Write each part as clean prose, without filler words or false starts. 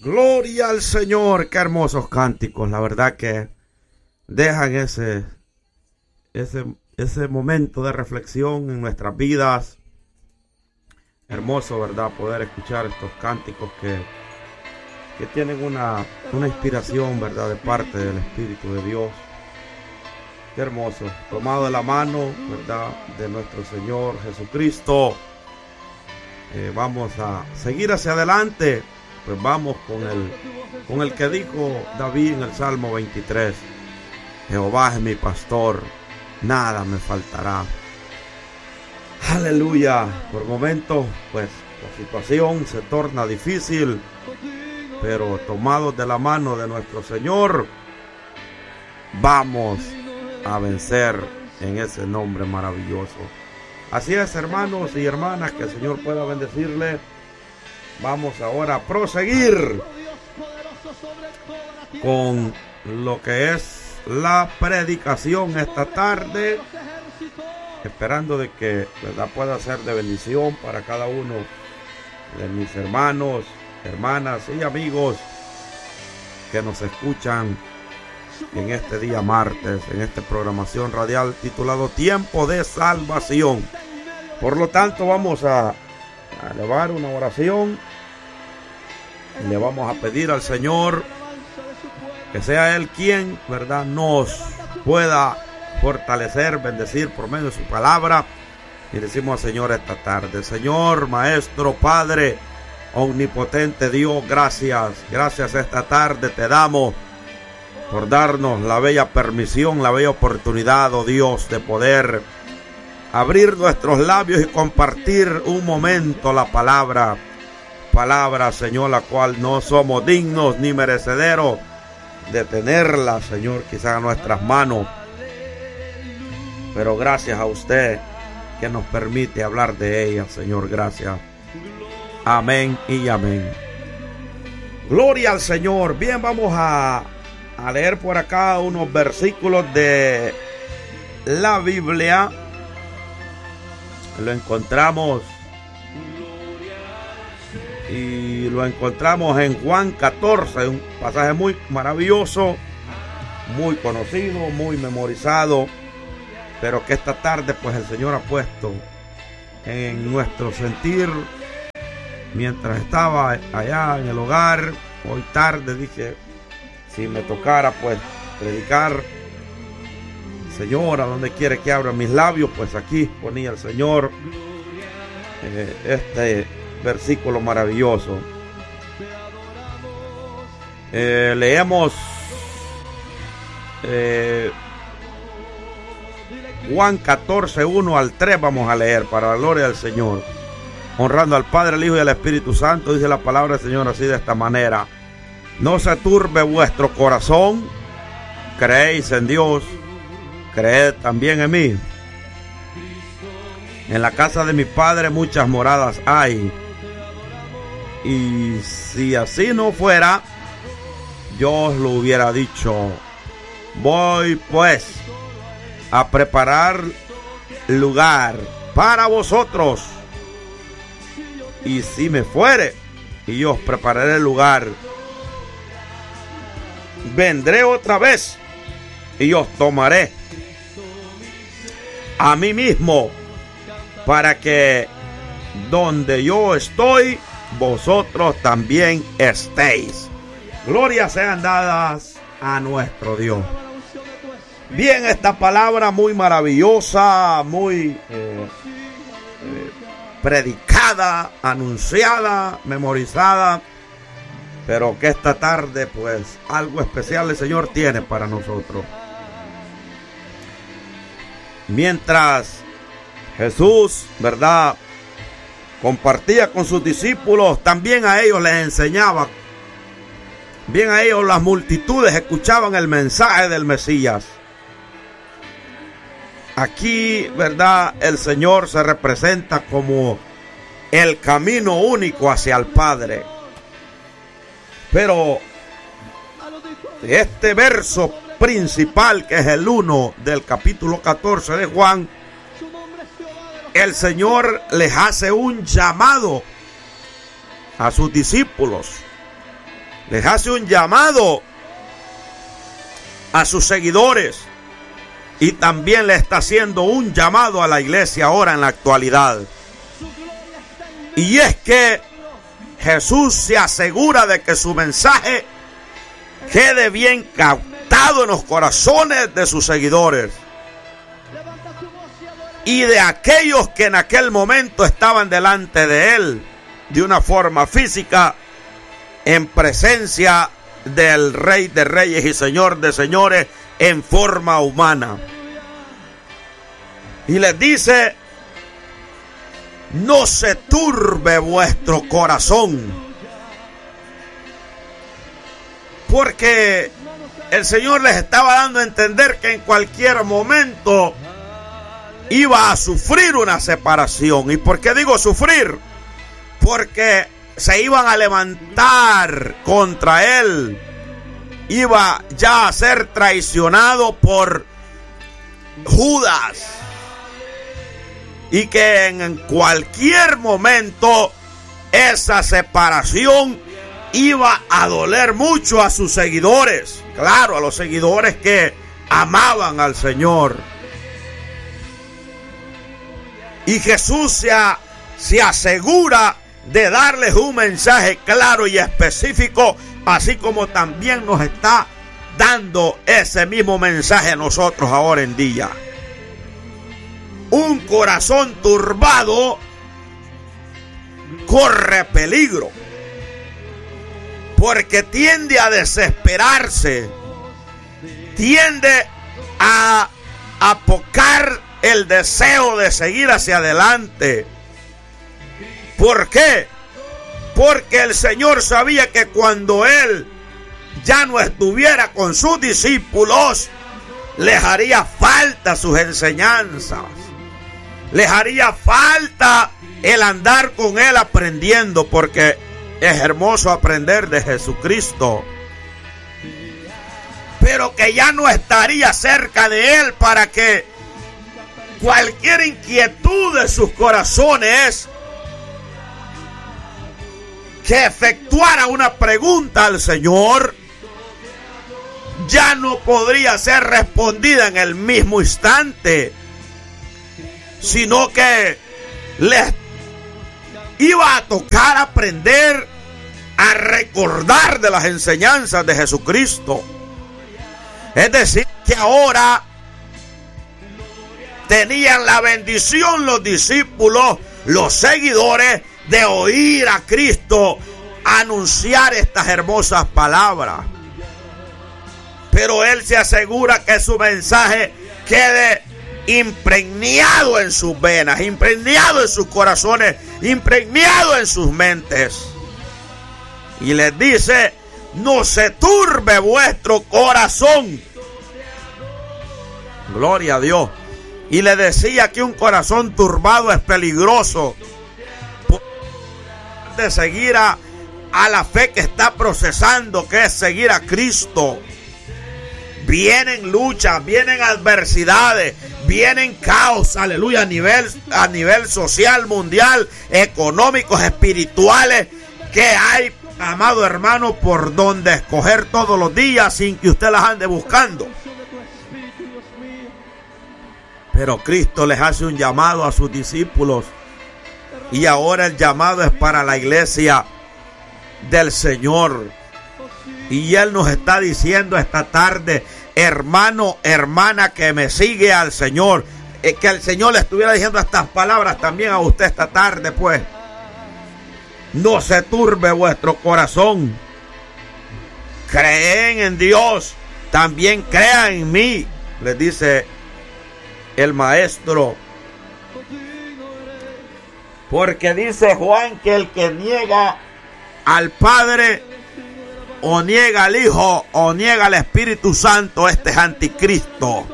Gloria al Señor, qué hermosos cánticos, la verdad que dejan ese momento de reflexión en nuestras vidas. Hermoso, ¿verdad? Poder escuchar estos cánticos que tienen una inspiración, ¿verdad? De parte del Espíritu de Dios. Qué hermoso, tomado de la mano, ¿verdad? De nuestro Señor Jesucristo. Vamos a seguir hacia adelante. Pues vamos con el que dijo David en el Salmo 23. Jehová es mi pastor, nada me faltará. Aleluya. Por momentos, pues, la situación se torna difícil, pero tomados de la mano de nuestro Señor, vamos a vencer en ese nombre maravilloso. Así es, hermanos y hermanas, que el Señor pueda bendecirle. Vamos ahora a proseguir con lo que es la predicación esta tarde, esperando de que, ¿verdad?, pueda ser de bendición para cada uno de mis hermanos, hermanas y amigos que nos escuchan en este día martes, en esta programación radial titulado Tiempo de Salvación. Por lo tanto, vamos a elevar una oración. Le vamos a pedir al Señor que sea Él quien, ¿verdad?, nos pueda fortalecer, bendecir por medio de su palabra. Y decimos al Señor esta tarde: Señor, Maestro, Padre, omnipotente Dios, gracias esta tarde te damos por darnos la bella permisión, la bella oportunidad, oh Dios, de poder abrir nuestros labios y compartir un momento la palabra, Señor, la cual no somos dignos ni merecederos de tenerla, Señor, quizás a nuestras manos, pero gracias a usted que nos permite hablar de ella, Señor, gracias. Amén y amén. Gloria al Señor. Bien, vamos a leer por acá unos versículos de la Biblia. Lo encontramos en Juan 14, un pasaje muy maravilloso, muy conocido, muy memorizado, pero que esta tarde pues el Señor ha puesto en nuestro sentir. Mientras estaba allá en el hogar, hoy tarde, dije, si me tocara pues predicar, Señor, ¿a dónde quiere que abra mis labios? Pues aquí ponía el Señor este versículo maravilloso. Leemos Juan 14, 1 al 3, vamos a leer para la gloria del Señor. Honrando al Padre, al Hijo y al Espíritu Santo, dice la palabra del Señor así, de esta manera: no se turbe vuestro corazón, creéis en Dios, creed también en mí. En la casa de mi Padre muchas moradas hay, y si así no fuera, yo os lo hubiera dicho. Voy pues a preparar lugar para vosotros, y si me fuere y yo os prepararé el lugar, vendré otra vez y os tomaré a mí mismo, para que donde yo estoy, vosotros también estéis. Glorias sean dadas a nuestro Dios. Bien, esta palabra muy maravillosa, muy predicada, anunciada, memorizada, pero que esta tarde pues algo especial el Señor tiene para nosotros. Mientras Jesús, ¿verdad?, compartía con sus discípulos, también a ellos les enseñaba. Bien, a ellos las multitudes escuchaban el mensaje del Mesías. Aquí, ¿verdad?, el Señor se representa como el camino único hacia el Padre. Pero este verso principal, que es el 1 del capítulo 14 de Juan, el Señor les hace un llamado a sus discípulos. les hace un llamado a sus seguidores y también le está haciendo un llamado a la iglesia ahora en la actualidad. Y es que Jesús se asegura de que su mensaje quede bien captado en los corazones de sus seguidores y de aquellos que en aquel momento estaban delante de él de una forma física, en presencia del Rey de Reyes y Señor de Señores en forma humana. Y les dice: no se turbe vuestro corazón, porque el Señor les estaba dando a entender que en cualquier momento iba a sufrir una separación. ¿Y por qué digo sufrir? Porque se iban a levantar contra él. Iba ya a ser traicionado por Judas. Y que en cualquier momento esa separación iba a doler mucho a sus seguidores. Claro, a los seguidores que amaban al Señor. Y Jesús se asegura de darles un mensaje claro y específico, así como también nos está dando ese mismo mensaje a nosotros ahora en día. Un corazón turbado corre peligro, porque tiende a desesperarse, tiende a apocar el deseo de seguir hacia adelante. ¿Por qué? Porque el Señor sabía que cuando Él ya no estuviera con sus discípulos, les haría falta sus enseñanzas. Les haría falta el andar con Él aprendiendo, porque es hermoso aprender de Jesucristo. Pero que ya no estaría cerca de Él para que cualquier inquietud de sus corazones, que efectuara una pregunta al Señor, ya no podría ser respondida en el mismo instante, sino que les iba a tocar aprender a recordar de las enseñanzas de Jesucristo. Es decir, que ahora tenían la bendición los discípulos, los seguidores, de oír a Cristo anunciar estas hermosas palabras. Pero Él se asegura que su mensaje quede impregnado en sus venas, impregnado en sus corazones, impregnado en sus mentes. Y les dice: no se turbe vuestro corazón. Gloria a Dios. Y le decía que un corazón turbado es peligroso, de seguir a la fe que está procesando, que es seguir a Cristo. Vienen luchas, vienen adversidades, vienen caos, aleluya, a nivel social, mundial, económicos, espirituales, que hay, amado hermano, por donde escoger todos los días sin que usted las ande buscando. Pero Cristo les hace un llamado a sus discípulos, y ahora el llamado es para la iglesia del Señor. Y Él nos está diciendo esta tarde: hermano, hermana que me sigue al Señor, que el Señor le estuviera diciendo estas palabras también a usted esta tarde, pues. No se turbe vuestro corazón. Creen en Dios, también crean en mí, les dice el Maestro. Porque dice Juan que el que niega al Padre, o niega al Hijo, o niega al Espíritu Santo, este es anticristo.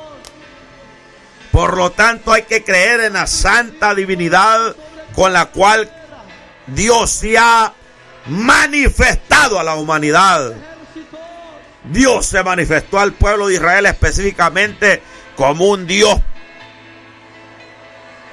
Por lo tanto, hay que creer en la santa divinidad con la cual Dios se ha manifestado a la humanidad. Dios se manifestó al pueblo de Israel específicamente como un Dios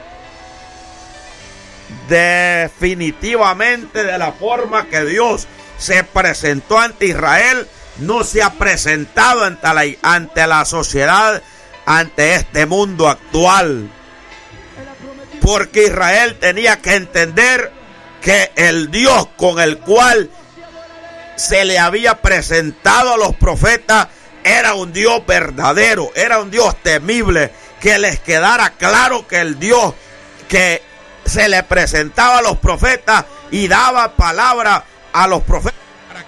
definitivamente de la forma que Dios se presentó ante Israel, no se ha presentado ante la sociedad, ante este mundo actual. Porque Israel tenía que entender que el Dios con el cual se le había presentado a los profetas era un Dios verdadero, era un Dios temible, que les quedara claro que el Dios que se le presentaba a los profetas y daba palabra a los profetas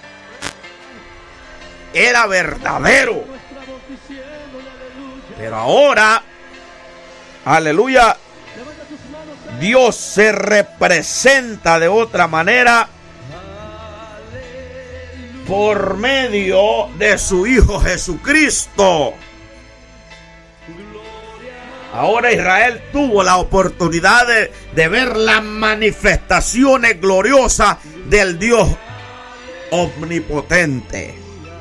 era verdadero. Pero ahora, aleluya, Dios se representa de otra manera por medio de su Hijo Jesucristo. Ahora Israel tuvo la oportunidad de ver las manifestaciones gloriosas del Dios omnipotente.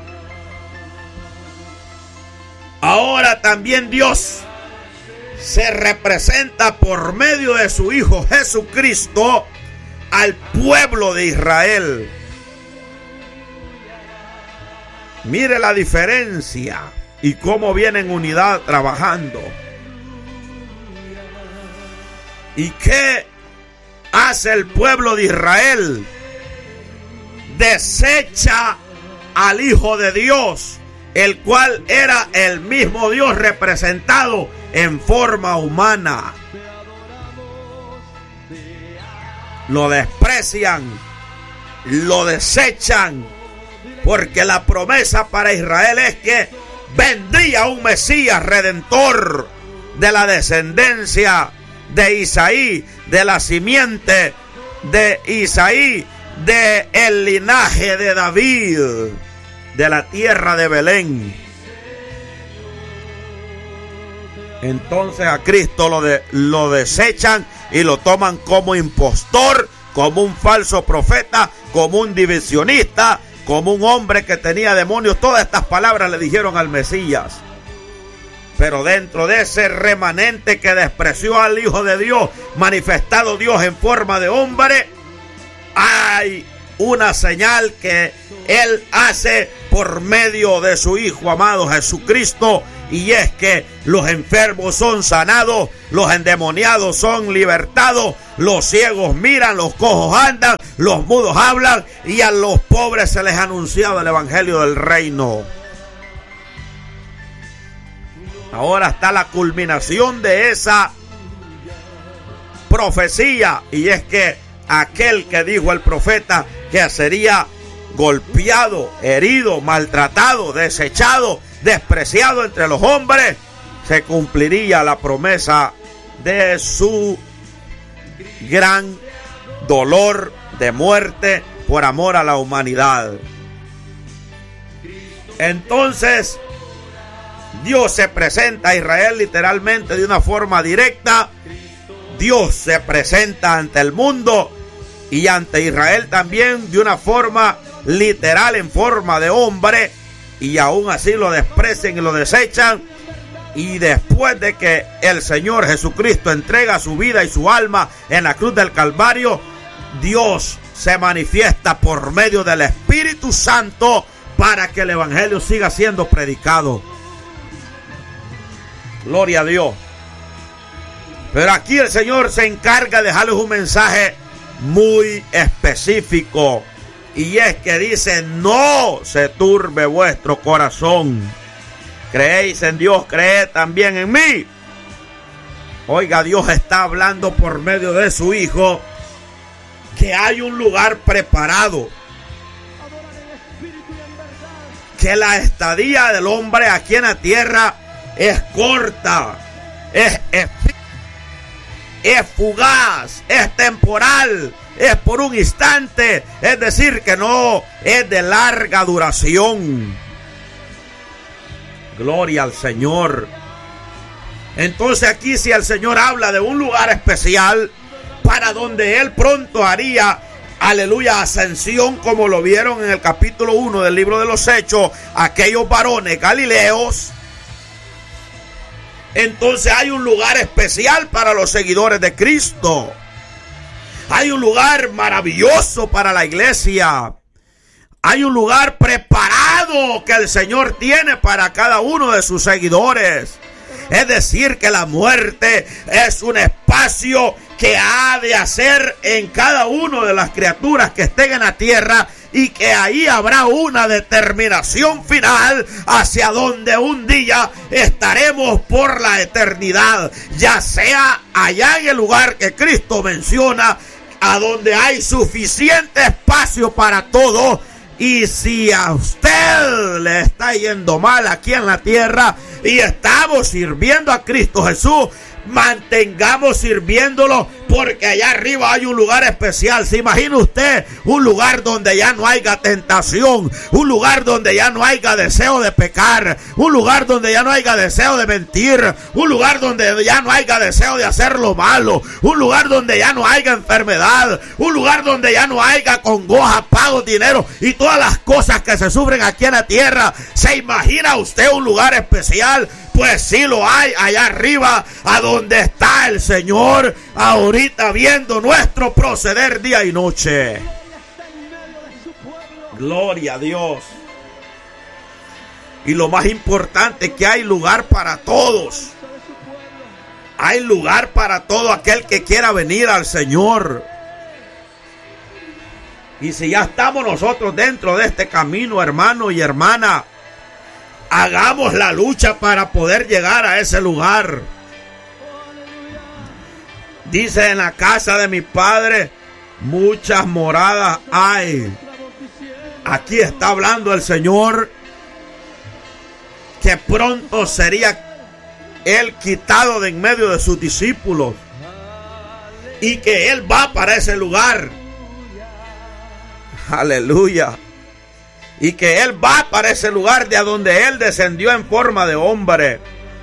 Ahora también Dios se representa por medio de su Hijo Jesucristo al pueblo de Israel. Mire la diferencia y cómo vienen en unidad trabajando. ¿Y qué hace el pueblo de Israel? Desecha al Hijo de Dios, el cual era el mismo Dios representado en forma humana. Lo desprecian, lo desechan, porque la promesa para Israel es que vendría un Mesías redentor de la descendencia de Isaí, de la simiente de Isaí, de el linaje de David, de la tierra de Belén. Entonces a Cristo lo desechan y lo toman como impostor, como un falso profeta, como un divisionista, como un hombre que tenía demonios. Todas estas palabras le dijeron al Mesías. Pero dentro de ese remanente que despreció al Hijo de Dios, manifestado Dios en forma de hombre, hay una señal que Él hace por medio de su Hijo amado Jesucristo, y es que los enfermos son sanados, los endemoniados son libertados, los ciegos miran, los cojos andan, los mudos hablan, y a los pobres se les ha anunciado el evangelio del reino. Ahora está la culminación de esa profecía, y es que aquel que dijo el profeta que sería golpeado, herido, maltratado, desechado, despreciado entre los hombres, se cumpliría la promesa de su gran dolor de muerte por amor a la humanidad. Entonces Dios se presenta a Israel literalmente de una forma directa. Dios se presenta ante el mundo y ante Israel también de una forma literal, en forma de hombre, y aún así lo desprecian y lo desechan. Y después de que el Señor Jesucristo entrega su vida y su alma en la cruz del Calvario, Dios se manifiesta por medio del Espíritu Santo para que el Evangelio siga siendo predicado. Gloria a Dios. Pero aquí el Señor se encarga de dejarles un mensaje muy específico, y es que dice: no se turbe vuestro corazón. Creéis en Dios, creed también en mí. Oiga, Dios está hablando por medio de su Hijo que hay un lugar preparado, que la estadía del hombre aquí en la tierra es corta, es fugaz, es temporal, es por un instante, es decir, que no es de larga duración. Gloria al Señor. Entonces aquí, si el Señor habla de un lugar especial para donde Él pronto haría, aleluya, ascensión, como lo vieron en el capítulo 1 del libro de los Hechos, aquellos varones galileos, entonces hay un lugar especial para los seguidores de Cristo. Hay un lugar maravilloso para la iglesia. Hay un lugar preparado que el Señor tiene para cada uno de sus seguidores. Es decir, que la muerte es un espacio que ha de hacer en cada una de las criaturas que estén en la tierra, y que ahí habrá una determinación final hacia donde un día estaremos por la eternidad, ya sea allá en el lugar que Cristo menciona, a donde hay suficiente espacio para todo. Y si a usted le está yendo mal aquí en la tierra y estamos sirviendo a Cristo Jesús, mantengamos sirviéndolo, porque allá arriba hay un lugar especial. ¿Se imagina usted un lugar donde ya no haya tentación, un lugar donde ya no haya deseo de pecar, un lugar donde ya no haya deseo de mentir, un lugar donde ya no haya deseo de hacer lo malo, un lugar donde ya no haya enfermedad, un lugar donde ya no haya congoja, pago, dinero y todas las cosas que se sufren aquí en la tierra? ¿Se imagina usted un lugar especial? Pues sí lo hay allá arriba, a donde está el Señor ahorita viendo nuestro proceder día y noche. Gloria a Dios. Y lo más importante es que hay lugar para todos. Hay lugar para todo aquel que quiera venir al Señor. Y si ya estamos nosotros dentro de este camino, hermano y hermana, hagamos la lucha para poder llegar a ese lugar. Dice: en la casa de mi Padre muchas moradas hay. Aquí está hablando el Señor que pronto sería Él quitado de en medio de sus discípulos, y que Él va para ese lugar. Aleluya. Y que Él va para ese lugar de donde Él descendió en forma de hombre.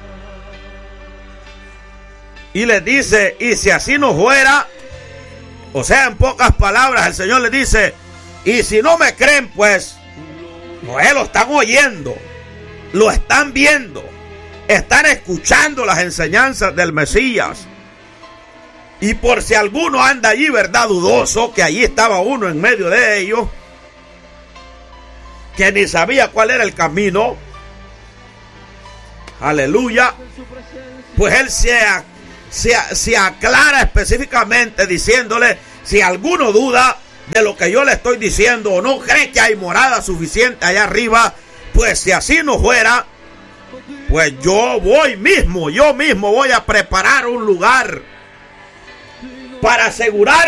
Y les dice: y si así no fuera, o sea, en pocas palabras, el Señor les dice: y si no me creen, pues, no, lo están oyendo, lo están viendo, están escuchando las enseñanzas del Mesías. Y por si alguno anda allí, ¿verdad?, dudoso, que allí estaba uno en medio de ellos, que ni sabía cuál era el camino. Aleluya. Pues Él se aclara específicamente diciéndole: si alguno duda de lo que yo le estoy diciendo, o no cree que hay morada suficiente allá arriba, pues si así no fuera, pues yo mismo voy a preparar un lugar para asegurar